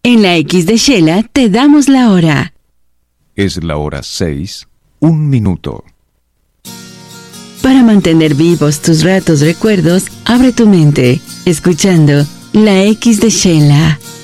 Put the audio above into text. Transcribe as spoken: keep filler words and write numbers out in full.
En la X de Shela te damos la hora. Es la hora seis, un minuto. Para mantener vivos tus ratos recuerdos, abre tu mente, escuchando la X de Shela.